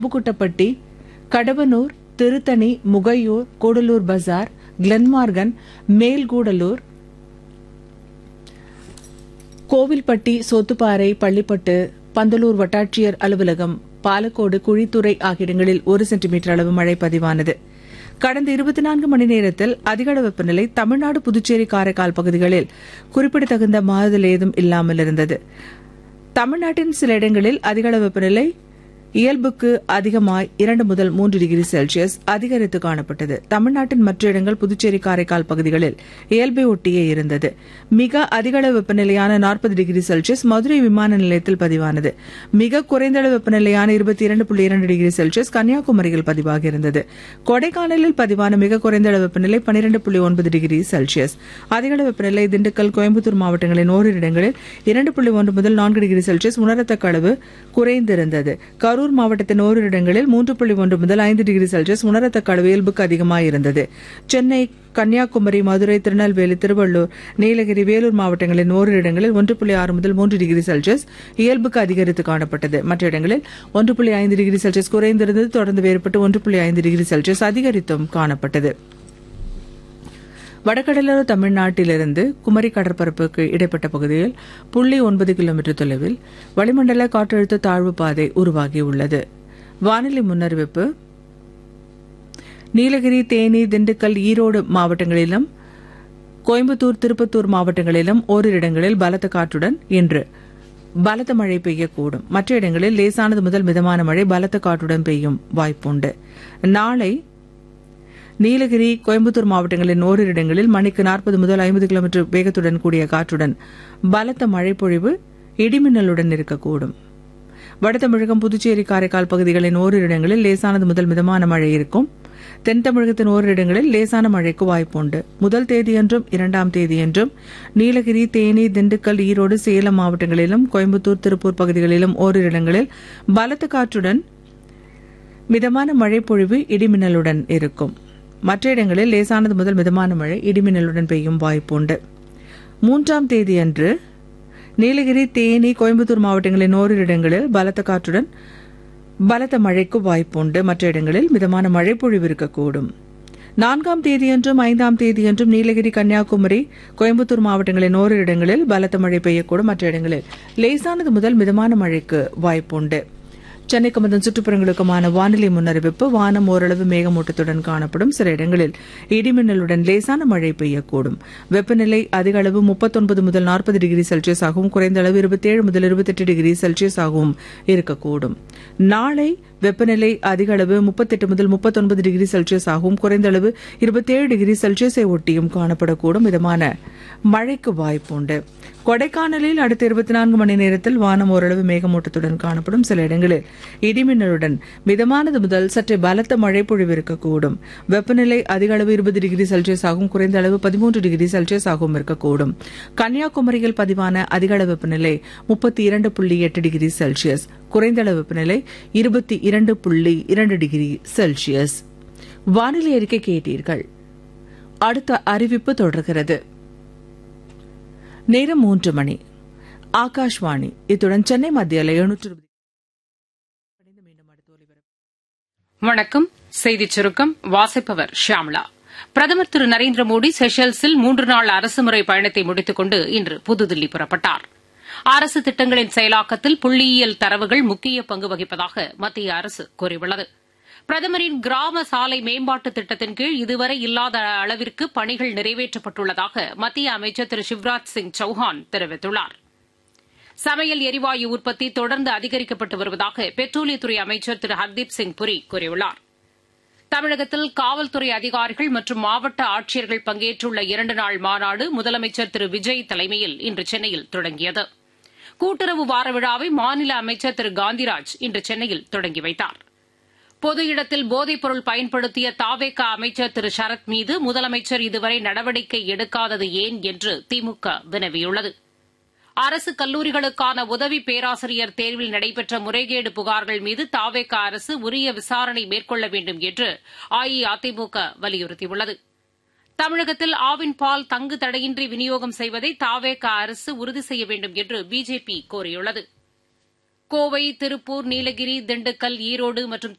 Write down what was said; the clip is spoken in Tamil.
புகுட்டப்பட்டி, கடவனூர், திருத்தணி, முகையூர், கூடலூர் பஜார், கிளன்மார்கன், மேல்கூடலூர், கோவில்பட்டி, சோத்துப்பாறை, பள்ளிப்பட்டு, பந்தலூர் வட்டாட்சியர் அலுவலகம், பாலக்கோடு, குழித்துறை ஆகிய இடங்களில் 1 சென்டிமீட்டர் அளவு மழை பதிவானது. கடந்த 24 மணி நேரத்தில் அதிகளவு வெப்பநிலை தமிழ்நாடு, புதுச்சேரி, காரைக்கால் பகுதிகளில் குறிப்பிடத்தகுந்த மாறுதல் ஏதும் இல்லாமல் இருந்தது. தமிழ்நாட்டின் சில இடங்களில் அதிகளவு வெப்பநிலை இயல்புக்கு அதிகமாய் 2 முதல் 3 டிகிரி செல்சியஸ் அதிகரித்து காணப்பட்டது. தமிழ்நாட்டின் மற்ற இடங்கள், புதுச்சேரி, காரைக்கால் பகுதிகளில் இயல்பை ஒட்டியே இருந்தது. மிக அதிகளவு வெப்பநிலையான 40 டிகிரி செல்சியஸ் மதுரை விமான நிலையத்தில் பதிவானது. மிக குறைந்த அளவு வெப்பநிலையான 22.2 டிகிரி செல்சியஸ் கன்னியாகுமரியில் பதிவாகியிருந்தது. கொடைக்கானலில் பதிவான மிக குறைந்த அளவு வெப்பநிலை 12.9 டிகிரி செல்சியஸ். அதிகளவு வெப்பநிலை திண்டுக்கல், கோயம்புத்தூர் மாவட்டங்களின் ஓரிரு இடங்களில் 2.1 முதல் 4 டிகிரி செல்சியஸ் உணரத்தக்க அளவு குறைந்திருந்தது. கரூர் மாவட்டத்தின் ஓரிரு இடங்களில் 3.1 முதல் 5 டிகிரி செல்சியஸ் உணரத்தக்க அளவு இயல்புக்கு அதிகமாயிருந்தது. சென்னை, கன்னியாகுமரி, மதுரை, திருநெல்வேலி, திருவள்ளூர், நீலகிரி, வேலூர் மாவட்டங்களின் ஓரிரு இடங்களில் 1.6 முதல் 3 டிகிரி செல்சியஸ் இயல்புக்கு அதிகரித்து காணப்பட்டது. மற்ற இடங்களில் 1.5 டிகிரி செல்சியஸ் குறைந்திருந்தது. தொடர்ந்து வேறுபட்டு 1.5 டிகிரி செல்சியஸ் அதிகரித்தும் காணப்பட்டது. வடகடலோர தமிழ்நாட்டிலிருந்து குமரி கடற்பரப்புக்கு இடைப்பட்ட பகுதியில் 0.9 கிலோமீட்டர் தொலைவில் வளிமண்டல காற்றழுத்த தாழ்வு பாதை உருவாகியுள்ளது. வானிலை முன்னறிவிப்பு: நீலகிரி, தேனி, திண்டுக்கல், ஈரோடு மாவட்டங்களிலும் கோயம்புத்தூர், திருப்பத்தூர் மாவட்டங்களிலும் ஓரிரு இடங்களில் பலத்த காற்றுடன் இன்று பலத்த மழை பெய்யக்கூடும். மற்ற இடங்களில் லேசானது முதல் மிதமான மழை பலத்த காற்றுடன் பெய்யும் வாய்ப்புண்டு. நாளை நீலகிரி, கோயம்புத்தூர் மாவட்டங்களின் ஓரிரு இடங்களில் மணிக்கு 40 முதல் 50 கிலோமீட்டர் வேகத்துடன் கூடிய காற்றுடன் பலத்த மழை பொழிவு இடிமின்னலுடன் இருக்கக்கூடும். வட தமிழகம், புதுச்சேரி, காரைக்கால் பகுதிகளின் ஓரிரு இடங்களில் லேசானது முதல் மிதமான மழை இருக்கும். தென் தமிழகத்தின் ஓரிரு இடங்களில் லேசான மழைக்கு வாய்ப்புண்டு. முதல் தேதியன்றும் 2ஆம் தேதியன்றும் நீலகிரி, தேனி, திண்டுக்கல், ஈரோடு, சேலம் மாவட்டங்களிலும் கோயம்புத்தூர், திருப்பூர் பகுதிகளிலும் ஓரிரு இடங்களில் பலத்த காற்றுடன் மிதமான மழை பொழிவு இடிமின்னலுடன் இருக்கும். மற்ற இடங்களில் லேசானது முதல் மிதமான மழை இடிமின்னலுடன் பெய்யும் வாய்ப்புண்டு. 3ஆம் தேதியன்று நீலகிரி, தேனி, கோயம்புத்தூர் மாவட்டங்களின் ஓரிரு இடங்களில் பலத்த காற்றுடன் பலத்த மழைக்கு வாய்ப்புண்டு. மற்ற இடங்களில் மிதமான மழை பொழிவு இருக்கக்கூடும். 4ஆம் தேதியன்றும் 5ஆம் தேதியன்றும் நீலகிரி, கன்னியாகுமரி, கோயம்புத்தூர் மாவட்டங்களின் ஓரிரு இடங்களில் பலத்த மழை பெய்யக்கூடும். மற்ற இடங்களில் லேசானது முதல் மிதமான மழைக்கு வாய்ப்புண்டு. சென்னைக்கும் அதன் சுற்றுப்புறங்களுக்குமான வானிலை முன்னறிவிப்பு: வானம் ஓரளவு மேகமூட்டத்துடன் காணப்படும். சில இடங்களில் இடிமின்னலுடன் லேசான மழை பெய்யக்கூடும். வெப்பநிலை அதிக அளவு 39 முதல் 40 டிகிரி செல்சியஸ் ஆகவும் குறைந்த அளவு 27 முதல் 28 டிகிரி செல்சியஸ் ஆகவும் இருக்கக்கூடும். நாளை வெப்பநிலை அதிக அளவு 38 முதல் 39 டிகிரி செல்சியஸ் ஆகவும் குறைந்த அளவு 27 டிகிரி செல்சியஸை ஒட்டியும் காணப்படக்கூடும். மிதமான மழைக்கு வாய்ப்புண்டு. கொடைக்கானலில் அடுத்த 24 மணி நேரத்தில் வானம் ஓரளவு மேகமூட்டத்துடன் காணப்படும். சில இடங்களில் இடிமின்னலுடன் மிதமானது முதல் சற்றே பலத்த மழை பொழிவு இருக்கக்கூடும். வெப்பநிலை அதிக அளவு 20 டிகிரி செல்சியஸ் ஆகவும் குறைந்த அளவு 13 டிகிரி செல்சியஸ் ஆகவும் இருக்கக்கூடும். கன்னியாகுமரியில் பதிவான அதிக அளவு வெப்பநிலை 32.8 டிகிரி செல்சியஸ், குறைந்த அளவு வெப்பநிலை 22.2 டிகிரி செல்சியஸ். வானிலை அறிக்கை கேட்டீர்கள். அடுத்த அறிவிப்பு தொடர்கிறது. நேரம் 3 மணி. ஆகாஷ்வாணி. இத்துடன் சென்னை மத்திய அலை 720. வணக்கம். செய்திச் சுருக்கம் வாசிப்பவர் ஷியாமளா. பிரதமர் திரு நரேந்திர மோடி செஷல்ஸில் 3 நாள் அரசுமுறை பயணத்தை முடித்துக் கொண்டு இன்று புதுதில்லி புறப்பட்டார். அரசு திட்டங்களின் செயலாக்கத்தில் புள்ளியியல் தரவுகள் முக்கிய பங்கு வகிப்பதாக மத்திய அரசு கூறியுள்ளது. பிரதமரின் கிராம சாலை மேம்பாட்டு திட்டத்தின் கீழ் இதுவரை இல்லாத அளவிற்கு பணிகள் நிறைவேற்றப்பட்டுள்ளதாக மத்திய அமைச்சர் திரு சிவராஜ் சிங் சௌஹான் தெரிவித்துள்ளார். சமையல் எரிவாயு உற்பத்தி தொடர்ந்து அதிகரிக்கப்பட்டு வருவதாக பெட்ரோலியத்துறை அமைச்சர் திரு ஹர்தீப் சிங் புரி கூறியுள்ளார். தமிழகத்தில் காவல்துறை அதிகாரிகள் மற்றும் மாவட்ட ஆட்சியர்கள் பங்கேற்றுள்ள 2 நாள் மாநாடு முதலமைச்சர் திரு விஜய் தலைமையில் இன்று சென்னையில் தொடங்கியது. கூட்டுறவு வார விழாவை மாநில அமைச்சர் திரு காந்திராஜ் இன்று சென்னையில் தொடங்கி வைத்தார். பொது இடத்தில் போதைப்பொருள் பயன்படுத்திய தாவேக அமைச்சர் திரு சரத் மீது முதலமைச்சர் இதுவரை நடவடிக்கை எடுக்காதது ஏன் என்று திமுக வினவியுள்ளது. அரசு கல்லூரிகளுக்கான உதவி பேராசிரியர் தேர்வில் நடைபெற்ற முறைகேடு புகார்கள் மீது தாவேக அரசு உரிய விசாரணை மேற்கொள்ள வேண்டும் என்று அஇஅதிமுக வலியுறுத்தியுள்ளது. தமிழகத்தில் ஆவின் பால் தங்கு தடையின்றி விநியோகம் செய்வதை தாவேக அரசு உறுதி செய்ய வேண்டும் என்று பிஜேபி கோரியுள்ளது. கோவை, திருப்பூர், நீலகிரி, திண்டுக்கல், ஈரோடு மற்றும்